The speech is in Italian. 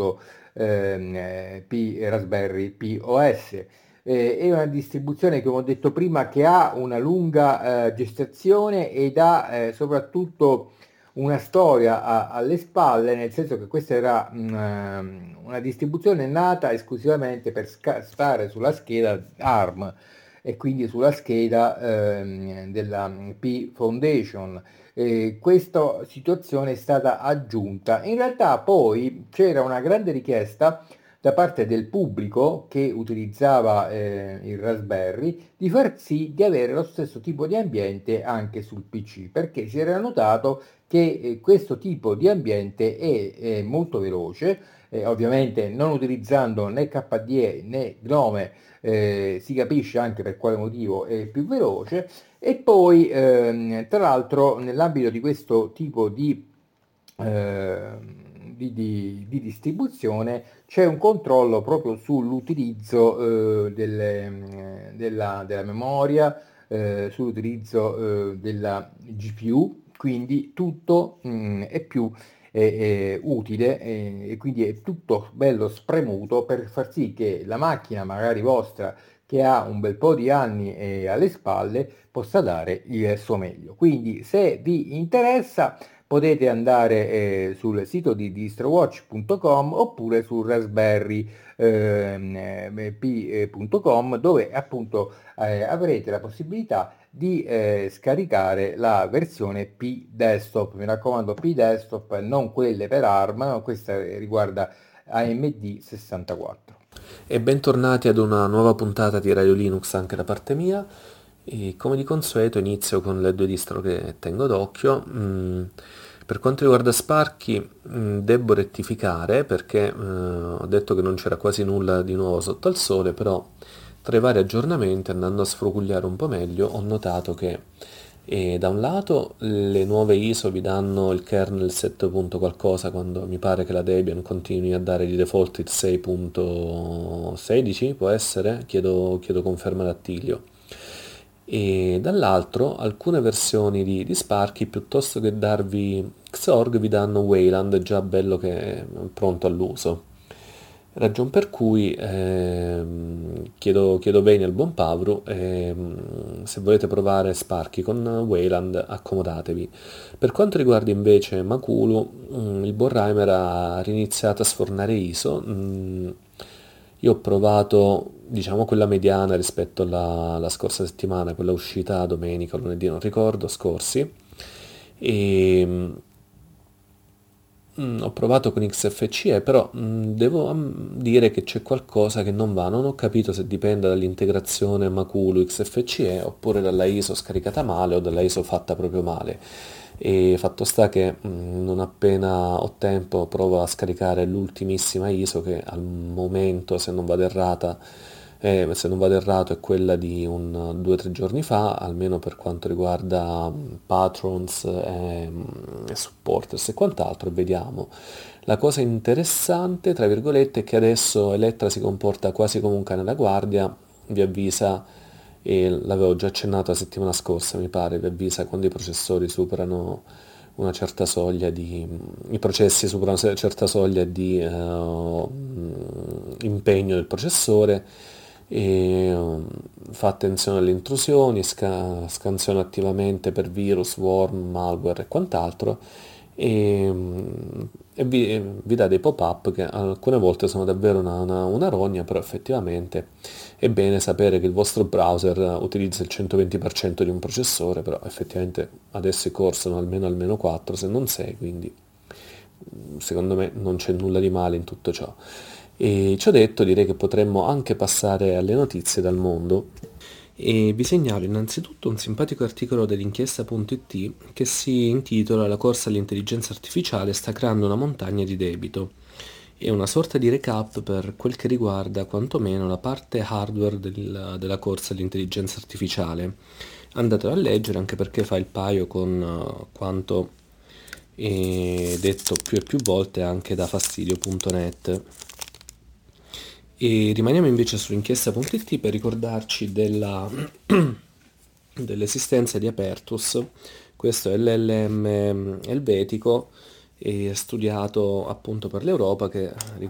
soprattutto Raspberry POS. È una distribuzione, come ho detto prima, che ha una lunga gestazione ed ha soprattutto una storia alle spalle, nel senso che questa era una distribuzione nata esclusivamente per stare sulla scheda ARM e quindi sulla scheda della P Foundation. Questa situazione è stata aggiunta. In realtà poi c'era una grande richiesta da parte del pubblico che utilizzava il Raspberry di far sì di avere lo stesso tipo di ambiente anche sul PC, perché si era notato che questo tipo di ambiente è molto veloce, ovviamente non utilizzando né KDE né Gnome, si capisce anche per quale motivo è più veloce. E poi tra l'altro nell'ambito di questo tipo di distribuzione c'è un controllo proprio sull'utilizzo della memoria, sull'utilizzo della GPU, quindi tutto è più utile e quindi è tutto bello spremuto per far sì che la macchina magari vostra che ha un bel po' di anni alle spalle possa dare il suo meglio. Quindi se vi interessa potete andare sul sito di distrowatch.com oppure su raspberry.com dove appunto avrete la possibilità di scaricare la versione P desktop. Mi raccomando, P desktop, non quelle per ARM, questa riguarda AMD 64. E bentornati ad una nuova puntata di Radio Linux anche da parte mia. E come di consueto inizio con le due distro che tengo d'occhio. Per quanto riguarda Sparky, devo rettificare perché ho detto che non c'era quasi nulla di nuovo sotto al sole, però tra i vari aggiornamenti, andando a sfrugugliare un po' meglio, ho notato che da un lato le nuove ISO vi danno il kernel 7. Qualcosa, quando mi pare che la Debian continui a dare di default il 6.16, può essere? Chiedo conferma da Attilio. E dall'altro alcune versioni di Sparky, piuttosto che darvi Xorg, vi danno Wayland già bello che è pronto all'uso. Ragion per cui chiedo bene al buon Pavru, se volete provare Sparky con Wayland accomodatevi. Per quanto riguarda invece Makulu, il buon Reimer ha riniziato a sfornare ISO. Io ho provato, diciamo, quella mediana rispetto alla scorsa settimana, quella uscita domenica, lunedì, non ricordo, scorsi. E ho provato con XFCE, però devo dire che c'è qualcosa che non va. Non ho capito se dipende dall'integrazione Makulu XFCE oppure dalla ISO scaricata male o dalla ISO fatta proprio male. E fatto sta che non appena ho tempo provo a scaricare l'ultimissima ISO che al momento, se non vado errato, è quella di 2 o 3 giorni fa, almeno per quanto riguarda patrons e supporters e quant'altro, e vediamo. La cosa interessante, tra virgolette, è che adesso Elettra si comporta quasi come un cane da guardia, vi avvisa, e l'avevo già accennato la settimana scorsa, mi pare, vi avvisa quando i processi superano una certa soglia di impegno del processore, e fa attenzione alle intrusioni, scansiona attivamente per virus, worm, malware e quant'altro, e, vi dà dei pop-up che alcune volte sono davvero una rogna, però effettivamente è bene sapere che il vostro browser utilizza il 120% di un processore, però effettivamente adesso i core sono almeno 4, se non 6, quindi secondo me non c'è nulla di male in tutto ciò. E ciò detto, direi che potremmo anche passare alle notizie dal mondo. E vi segnalo innanzitutto un simpatico articolo dell'inchiesta.it che si intitola "La corsa all'intelligenza artificiale sta creando una montagna di debito". È una sorta di recap per quel che riguarda quantomeno la parte hardware della corsa all'intelligenza artificiale. Andatelo a leggere, anche perché fa il paio con quanto è detto più e più volte anche da fastidio.net. E rimaniamo invece su inchiesta.it per ricordarci dell'esistenza di Apertus. Questo è l'LM elvetico, studiato appunto per l'Europa, che